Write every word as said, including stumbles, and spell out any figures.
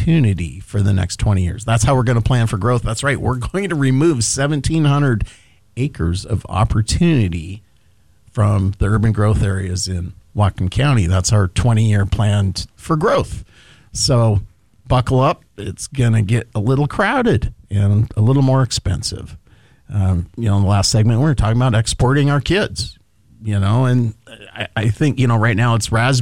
opportunity for the next twenty years. That's how we're going to plan for growth. That's right. We're going to remove seventeen hundred acres of opportunity from the urban growth areas in Whatcom County. That's our twenty-year plan t- for growth. So buckle up. It's going to get a little crowded and a little more expensive. Um, you know, in the last segment, we were talking about exporting our kids, you know, and I, I think, you know, right now it's raspberry.